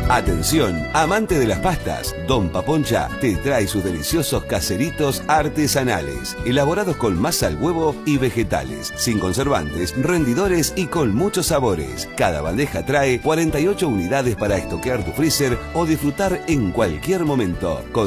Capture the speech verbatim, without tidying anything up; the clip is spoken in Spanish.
Atención, amante de las pastas, Don Paponcha te trae sus deliciosos caseritos artesanales, elaborados con masa al huevo y vegetales, sin conservantes, rendidores y con muchos sabores. Cada bandeja trae cuarenta y ocho unidades para estoquear tu freezer o disfrutar en cualquier momento. Con